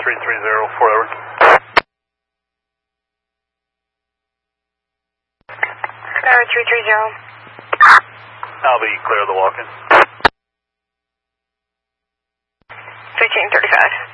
330 for over. Skyra 330. I'll be clear of the walk-in. 1535.